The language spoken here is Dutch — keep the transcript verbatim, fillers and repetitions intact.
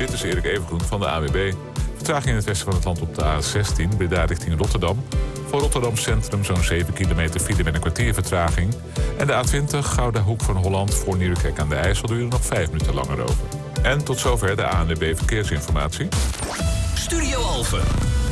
dit is Erik Evengroen van de A W B. Vertraging in het westen van het land op de A zestien, Breda richting Rotterdam. Voor Rotterdam Centrum zo'n zeven kilometer file met een kwartier vertraging. En de A twintig, Gouda Hoek van Holland voor Nieuwekerk aan de IJssel duurde nog vijf minuten langer over. En tot zover de A N W B Verkeersinformatie. Studio Alphen.